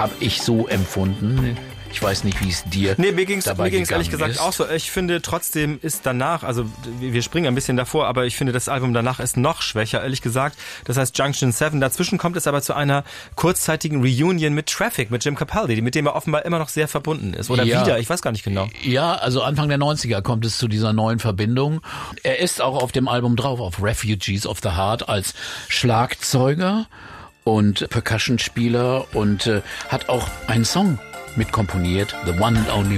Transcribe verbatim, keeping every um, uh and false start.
habe ich so empfunden. Ich weiß nicht, wie es dir Nee, mir ging's, dabei mir ging's ehrlich gegangen gesagt ist. auch so. Ich finde trotzdem ist danach, also wir springen ein bisschen davor, aber ich finde das Album danach ist noch schwächer, ehrlich gesagt. Das heißt Junction seven. Dazwischen kommt es aber zu einer kurzzeitigen Reunion mit Traffic, mit Jim Capaldi, mit dem er offenbar immer noch sehr verbunden ist. Oder Ja. wieder, ich weiß gar nicht genau. Ja, also Anfang der neunziger kommt es zu dieser neuen Verbindung. Er ist auch auf dem Album drauf, auf Refugees of the Heart, als Schlagzeuger und Percussionspieler und äh, hat auch einen Song mitkomponiert, The One and Only